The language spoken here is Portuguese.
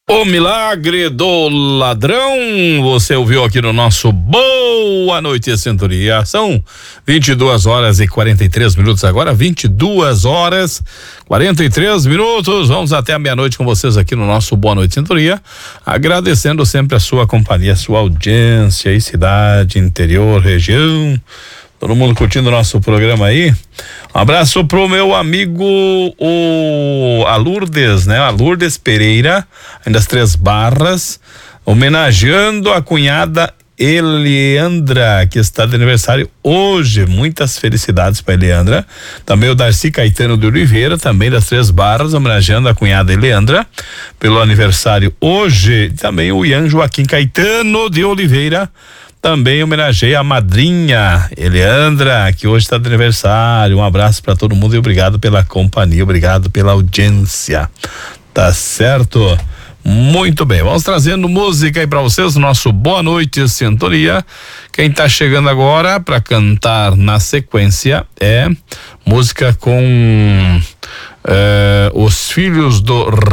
O Milagre do Ladrão, você ouviu aqui no nosso Boa Noite Sintonia. São 22 horas e 43 minutos agora, 22 horas 43 minutos. Vamos até a meia-noite com vocês aqui no nosso Boa Noite Sintonia, agradecendo sempre a sua companhia, a sua audiência aí, cidade, interior, região. Todo mundo curtindo o nosso programa aí. Um abraço pro meu amigo a Lourdes, né? A Lourdes Pereira, aí das Três Barras, homenageando a cunhada Eliandra, que está de aniversário hoje. Muitas felicidades para Eliandra. Também o Darcy Caetano de Oliveira, também das Três Barras, homenageando a cunhada Eliandra pelo aniversário hoje. Também o Ian Joaquim Caetano de Oliveira também homenageia a madrinha Eliandra, que hoje está de aniversário. Um abraço para todo mundo e obrigado pela companhia, obrigado pela audiência. Tá certo? Muito bem, vamos trazendo música aí para vocês, nosso Boa Noite Sintonia. Quem tá chegando agora para cantar na sequência é música com os Filhos do